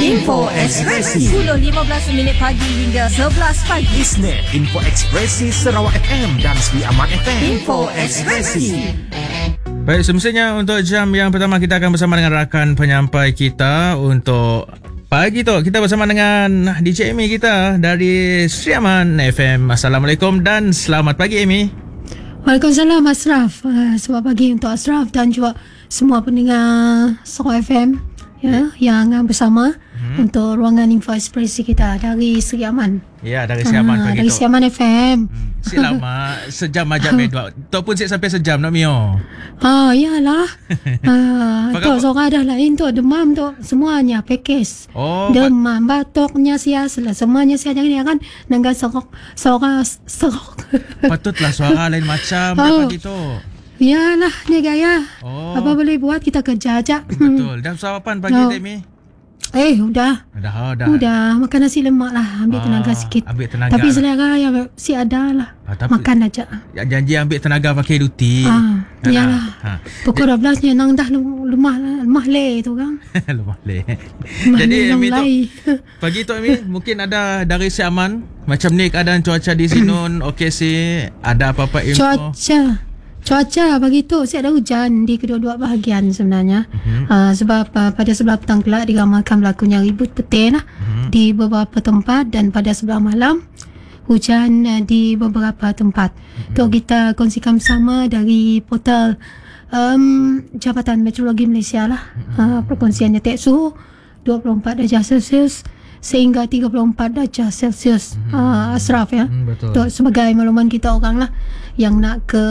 Info Ekspresi 10.15 pagi hingga 11 pagi. Isnet Info Ekspresi Sarawak FM dan Sri Aman FM. Info Ekspresi. Baik, semestinya untuk jam yang pertama kita akan bersama dengan rakan penyampai kita untuk pagi tu. Kita bersama dengan DJ Amy kita dari Sri Aman FM. Assalamualaikum dan selamat pagi Amy. Waalaikumsalam Ashraf. Selamat pagi untuk Ashraf dan juga semua pendengar Sarawak FM yang bersama untuk ruangan Info Ekspresi kita dari Sri Aman. Ya, dari Sri Aman pagi dari tu. Sri Aman FM. Si lama sejam aja medua. Tok pun sampai sejam nak mio. Iyalah. Tu seorang dah lain tu demam tu semuanya pakej. Oh, demam, batuknya sias lah semuanya sias ni kan nangga serok. patutlah suara lain macam pagi tu. Iyalah ni gaya. Oh. Apa boleh buat, kita kerja aja. Betul. Dah sarapan pagi Amy? Udah. Udah makan nasi lemak lah, ambil tenaga sikit. Ambil tenaga. Tapi selera ya si ada lah. Makan aja. Janji ambil tenaga pakai rutin. Iyalah. Pukul 12 nya nang dah lemah le tu kan. Lemah le. Jadi Amy tu pagi tu Amy mungkin ada dari Sri Aman macam ni keadaan cuaca di sini. Okey si ada apa-apa info? Cuaca pagi tu saya ada hujan di kedua-dua bahagian sebenarnya. Sebab pada sebelah petang kelak diramalkan berlakunya ribut petir di beberapa tempat, dan pada sebelah malam hujan di beberapa tempat. Tu kita kongsikan bersama dari portal Jabatan Meteorologi Malaysia lah. Perkongsiannya suhu 24 darjah Celsius sehingga 34 darjah Celsius. Ashraf ya. Betul. Tu sebagai makluman kita orang lah yang nak ke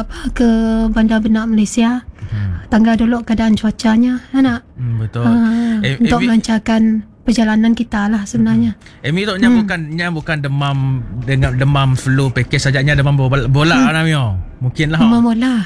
Bandar Benak Malaysia. Tangga dulu keadaan cuacanya nak. Betul. Untuk melancarkan perjalanan kita lah sebenarnya. Amy tu bukan demam dengan demam flu pakej sajaknya, demam bola namanya. Mungkin lah. Demam bola.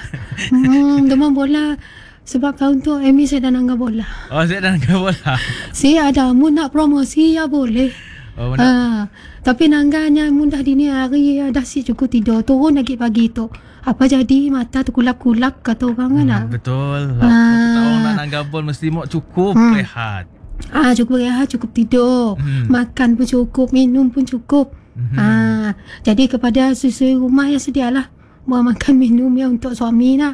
Demam bola. Sebab tahun tu Amy saya dah nangga bola. Oh, saya dah nangga bola. Saya ada mu nak promosi ya boleh. Oh, tapi nangganya mudah dini hari dah si cukup tidur, turun lagi pagi tu. Apa jadi mata tu kulak-kulak kata orang kan? Betul. Tahu nak nangga bol mesti mau cukup rehat. Cukup rehat, cukup tidur. Makan pun cukup, minum pun cukup. Jadi kepada siswa rumah ya sedialah buat makan minum ya untuk suami nak.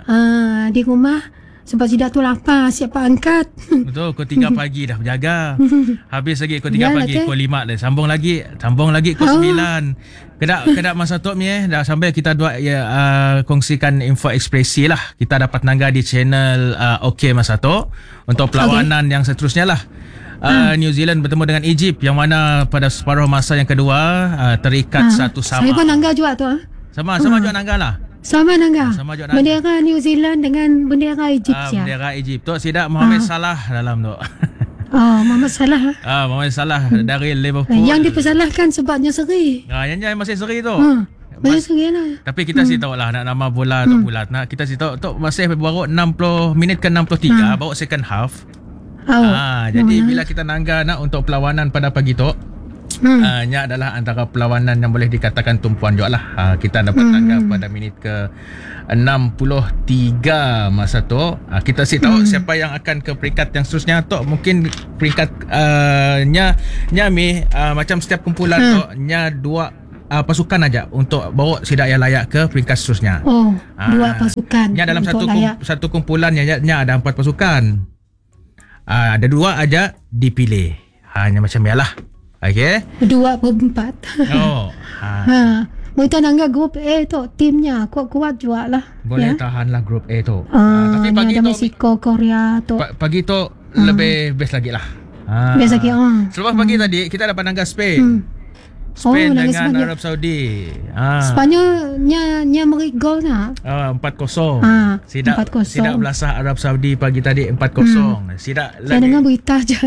Di rumah sebab tidak tu lapar, siapa angkat. Betul, pukul 3 pagi dah berjaga. Habis lagi pukul 3 pagi, pukul 5 dah. Sambung lagi pukul 9. Kedak masa tu dah sampai kita dua kongsikan info ekspresi lah. Kita dapat nangga di channel OK masa tu untuk perlawanan yang seterusnya lah. New Zealand bertemu dengan Egypt yang mana pada separuh masa yang kedua terikat satu sama. Saya pun nangga juga tu. Sama juga nangga lah. Sama nangga. Bendera New Zealand dengan bendera Egypt ya. Bendera Egypt tu sidak Mohamed Salah dalam tu. Muhammad Salah. Mohamed Salah dari Liverpool. Yang dipersalahkan sebabnya seri. Yang masih seri tu. Masih seri lah. Tapi kita si tahu lah nak nama bola tu bulat. Nak kita si tahu tu masih baru 60 minit ke 63 baru second half. Jadi bila kita nangga nak untuk perlawanan pada pagi tu, nya adalah antara perlawanan yang boleh dikatakan tumpuan juga lah. Kita dapat tangga pada minit ke 63 masa tu. Kita si tahu siapa yang akan ke peringkat yang seterusnya tu. Mungkin peringkat nya macam setiap kumpulan tu nya dua pasukan aja untuk bawa sidak yang layak ke peringkat seterusnya. Dua pasukan. Nya dalam satu kumpulan nya ada 4 pasukan. Ada 2 aja dipilih. Hanya macam bialah. Okey. 2/4. Mereka nangga grup A tu, timnya kuat-kuat juga lah. Boleh tahanlah grup A tu. Tapi pagi ada tu Mexico, Korea tu. Pagi tu lebih best lagi lah. Best lagi. Selepas pagi tadi kita dapat nangga Spain. Spain dengan Arab Saudi. Spanyolnya meri gol nak. 4-0. Sidak 4-0. Sidak belasah Arab Saudi pagi tadi 4-0. Sidak saya dengar berita je.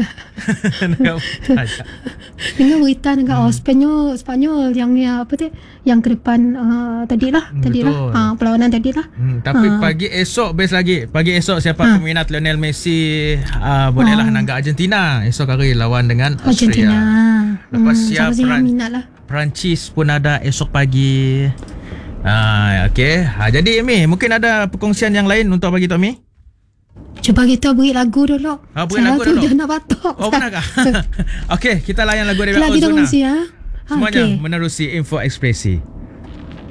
Dengar berita dengan Spanyol yang apa tu yang ke depan tadilah perlawanan tadilah. Tapi pagi esok best lagi. Pagi esok siapa peminat Lionel Messi bolehlah nangga Argentina. Esok hari lawan dengan Austria. Argentina. Lepas siap Perancis pun ada esok pagi. Okey. Jadi Amy, mungkin ada perkongsian yang lain untuk bagi tu Amy? Cuba kita beri lagu dulu. Beri lagu dulu. Dah nak batuk. Oh, benar kah? Okey, kita layan lagu dari Lagi dah Ozona. kongsi ya. Semuanya menerusi Info Ekspresi.